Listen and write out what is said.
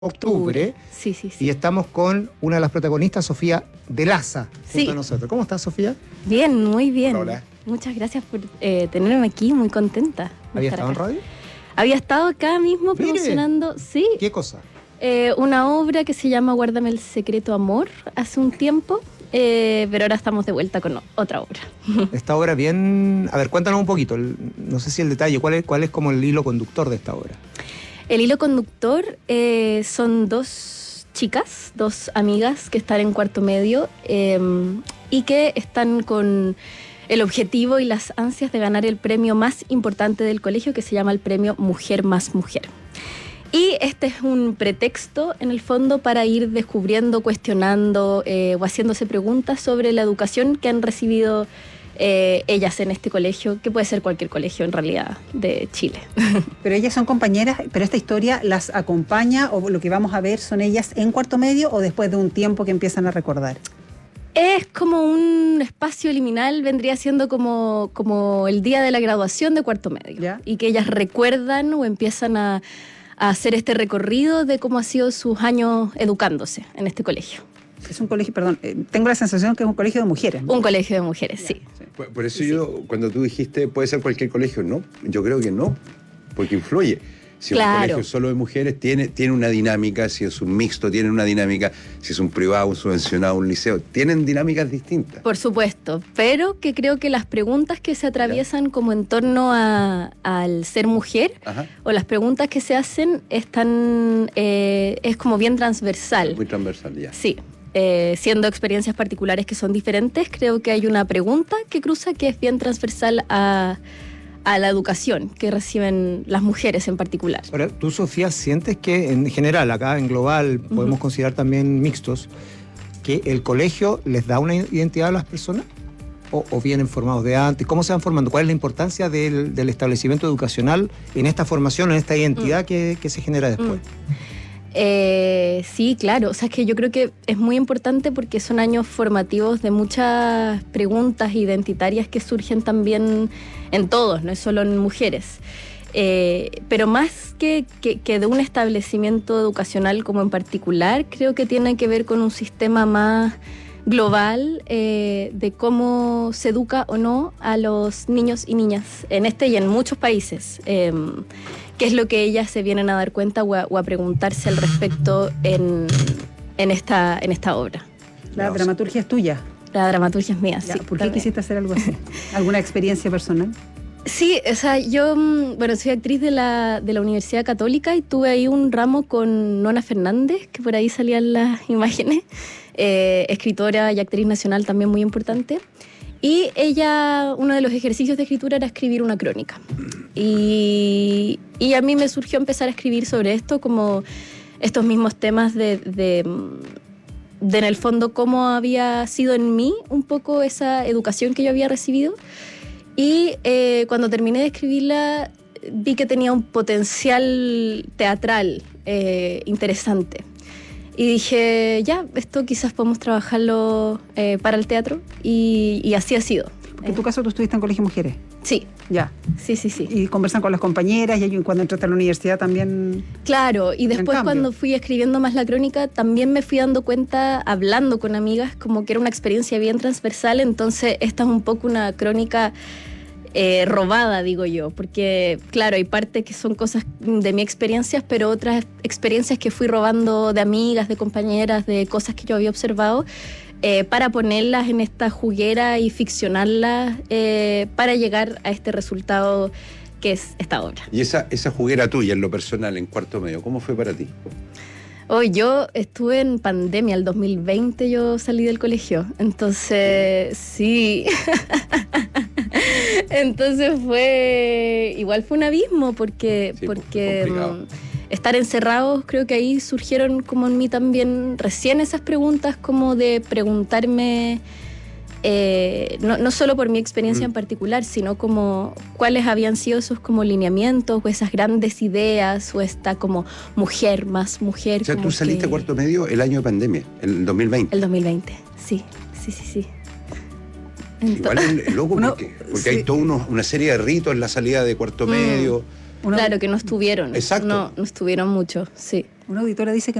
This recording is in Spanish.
octubre. Sí. Y estamos con una de las protagonistas, Sofía de Laza, junto a nosotros. ¿Cómo estás, Sofía? Bien, muy bien. Hola. Muchas gracias por tenerme aquí, muy contenta. ¿Había estado en radio? Había estado acá mismo promocionando, sí. ¿Qué cosa? Una obra que se llama Guárdame el secreto amor, hace un tiempo, pero ahora estamos de vuelta con otra obra. Esta obra bien... A ver, cuéntanos un poquito, no sé si el detalle, ¿cuál es como el hilo conductor de esta obra? El hilo conductor son dos chicas, dos amigas que están en cuarto medio y que están con el objetivo y las ansias de ganar el premio más importante del colegio, que se llama el premio Mujer más Mujer. Y este es un pretexto, en el fondo, para ir descubriendo, cuestionando o haciéndose preguntas sobre la educación que han recibido ellas en este colegio, que puede ser cualquier colegio en realidad de Chile. Pero ellas son compañeras, pero esta historia las acompaña, o lo que vamos a ver son ellas en cuarto medio o después de un tiempo que empiezan a recordar. Es como un espacio liminal, vendría siendo como el día de la graduación de cuarto medio. ¿Ya? Y que ellas recuerdan o empiezan a hacer este recorrido de cómo ha sido sus años educándose en este colegio. Es un colegio, perdón, tengo la sensación que es un colegio de mujeres, ¿no? Un colegio de mujeres, Ya, sí. Por eso yo, cuando tú dijiste, puede ser cualquier colegio, no, yo creo que no, porque influye. Si Claro. un colegio solo de mujeres tiene una dinámica, si es un mixto tiene una dinámica, si es un privado, un subvencionado, un liceo, tienen dinámicas distintas. Por supuesto, pero que creo que las preguntas que se atraviesan como en torno al ser mujer, Ajá. o las preguntas que se hacen es como bien transversal. Muy transversal ya. Sí, siendo experiencias particulares que son diferentes, creo que hay una pregunta que cruza que es bien transversal a la educación que reciben las mujeres en particular. Ahora, tú, Sofía, ¿sientes que en general, acá en global, podemos considerar también mixtos, que el colegio les da una identidad a las personas? ¿O vienen formados de antes? ¿Cómo se van formando? ¿Cuál es la importancia del establecimiento educacional en esta formación, en esta identidad que se genera después? Sí, claro. O sea, es que yo creo que es muy importante porque son años formativos de muchas preguntas identitarias que surgen también en todos, no es solo en mujeres. Pero más que de un establecimiento educacional como en particular, creo que tiene que ver con un sistema más global de cómo se educa o no a los niños y niñas en este y en muchos países. ¿Qué es lo que ellas se vienen a dar cuenta o a preguntarse al respecto en esta obra? La dramaturgia es tuya. La dramaturgia es mía, Ya, sí. ¿por qué también. quisiste hacer algo así? ¿Alguna experiencia personal? Sí, o sea, yo soy actriz de la Universidad Católica y tuve ahí un ramo con Nona Fernández, que por ahí salían las imágenes, escritora y actriz nacional también muy importante. Y ella, uno de los ejercicios de escritura era escribir una crónica. Y a mí me surgió empezar a escribir sobre esto, como estos mismos temas de en el fondo cómo había sido en mí un poco esa educación que yo había recibido. Y cuando terminé de escribirla, vi que tenía un potencial teatral interesante. Y dije, ya, esto quizás podemos trabajarlo para el teatro. Y así ha sido. Porque en tu caso tú estuviste en colegio de mujeres. Sí, Ya. sí. Y conversan con las compañeras y cuando entraste a la universidad también... Claro, y después cambio. cuando fui escribiendo más la crónica, también me fui dando cuenta, hablando con amigas, como que era una experiencia bien transversal. Entonces esta es un poco una crónica robada, digo yo, porque claro, hay partes que son cosas de mi experiencia, pero otras experiencias que fui robando de amigas, de compañeras, de cosas que yo había observado, para ponerlas en esta juguera y ficcionarlas para llegar a este resultado que es esta obra. Y esa juguera tuya en lo personal, en cuarto medio, ¿cómo fue para ti? Hoy yo estuve en pandemia, el 2020 yo salí del colegio, entonces sí. Entonces igual fue un abismo porque Sí, complicado. Estar encerrados, creo que ahí surgieron como en mí también recién esas preguntas como de preguntarme, no solo por mi experiencia en particular, sino como cuáles habían sido esos como lineamientos o esas grandes ideas o esta como mujer más mujer. O sea, como tú saliste que... a cuarto medio el año de pandemia, el 2020. El 2020, sí. Igual es loco porque sí. hay toda una serie de ritos en la salida de cuarto medio. Claro, que no estuvieron. Exacto. No estuvieron mucho, sí. Una auditora dice que